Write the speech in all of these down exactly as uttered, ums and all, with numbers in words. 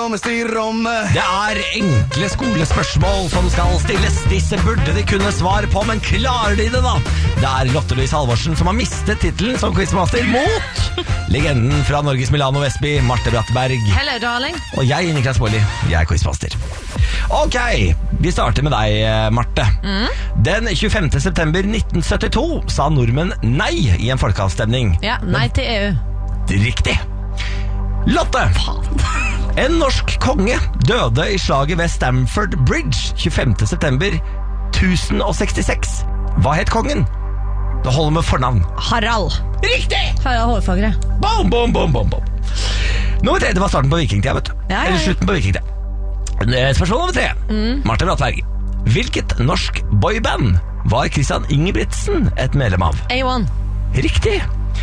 dummeste i rommet. Det er enkle skolespørsmål som skal stilles. Disse burde de kunne svar på, men klarer de det da? Det er Lotte Louise Halvorsen som har mistet titlen som quizmaster mot legenden fra Norges Milano Vestby, Marte Brattberg. Hello, darling. Og jeg, Niklas Baarli, jeg er quizmaster. Ok, vi starter med deg, Marte. Mm. Den tjuefemte september nitten syttito sa nordmenn nei i en folkeavstemning. Ja, nei til E U. Riktig. Lotte. En norsk konge døde i slaget ved Stamford Bridge tjuefemte september tusen og sekstiseks. Hva het kongen? Det holder med fornavn. Harald. Riktig. Harald Hårfagre. Bom, bom, bom, bom, bom. Nummer tre, det var starten på vikingtida, vet du. Ja, ja, ja. Eller slutten på vikingtida. Spørsmål nummer tre. Mm. Marte Brattberg. Hvilket norsk boyband var Christian Ingebrigtsen et medlem av? A one. Riktig.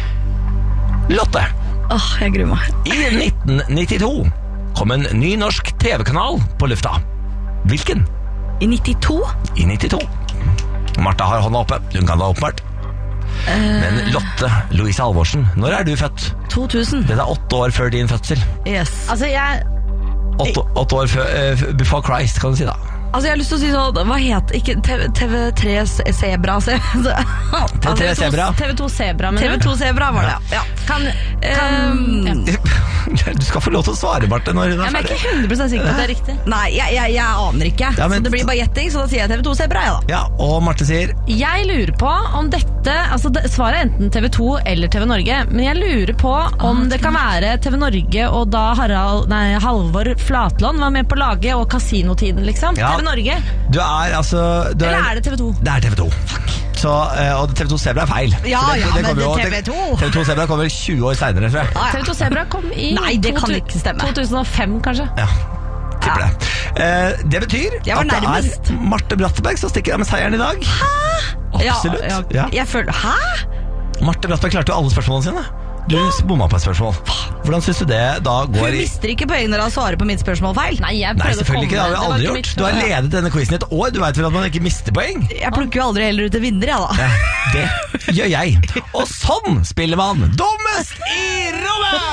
Lotte. Åh, oh, jeg gruer meg. I nitten nittito kom en ny norsk T V-kanal på lufta. Hvilken? I nittito? I nittito. Martha har hånda oppe. Hun kan det åpenbart. Uh... Men Lotte Louise Halvorsen, når er du født? to tusen. Det er åtte år før din fødsel. Yes. Altså, jeg... Åtte, åtte år før, uh, before Christ, kan du si da. Altså, jeg har lyst til å si sånn, hva het ikke T V tre Zebra? T V tre Zebra? T V to Zebra, men T V to Zebra var det, ja. Kan, kan um, ja. Du skal få lov til å svare, Marte, når hun er ferdig. Jeg er ikke hundre prosent sikker på at det er riktig. Nei, jeg, jeg, jeg aner ikke. Ja, men, så det blir bare gjetting, så da sier jeg T V to Zebra, ja da. Ja, og Marte sier? Jeg lurer på om dette, altså det, svaret er enten T V to eller T V Norge, men jeg lurer på om ah, det kan være T V Norge, og da Harald, nei, Halvor Flatlund var med på laget, og Kasinotiden, liksom. Ja. T V Norge. Du er altså du er, Eller er det T V to? Det er T V to. Fuck. Så, og T V to Zebra er feil. Ja, det, ja, det men jo, T V to T V to Zebra kommer tjue år senere, tror jeg. Ah, ja. T V to Zebra kom i Nei, det kan ikke stemme. to tusen og fem, kanskje. Ja, tipper ja. det. Eh, det betyr at nærmest. Det er Marte Brattberg som stikker av med seieren i dag. Hæ? Absolutt. Ja, ja. Ja. Jeg føler, hæ? Marte Brattberg klarte jo alle spørsmålene sine. Du bomma på et spørsmål. Hvordan synes du det da går i... Hun mister ikke poeng når hun svarer på mitt spørsmål feil. Nei, jeg Nei, selvfølgelig ikke, det har vi aldri gjort. Du har ledet denne quizen i et år. Du vet vel at man ikke mister poeng? Jeg plukker jo aldri heller ut en vinner, jeg da. Ja, det gjør jeg. Og sånn spiller man Dummest i rommet!